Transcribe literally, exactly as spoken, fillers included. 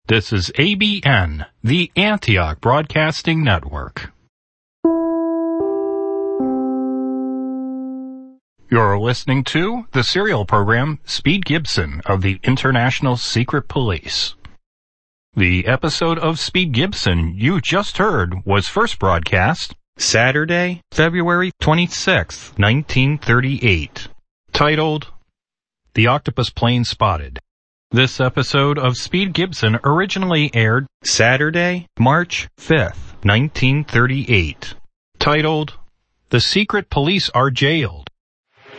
This is A B N, the Antioch Broadcasting Network. You're listening to the serial program Speed Gibson of the International Secret Police. The episode of Speed Gibson you just heard was first broadcast Saturday, February twenty-sixth, nineteen thirty-eight, titled The Octopus Plane Spotted. This episode of Speed Gibson originally aired Saturday, March fifth, nineteen thirty-eight, titled The Secret Police Are Jailed.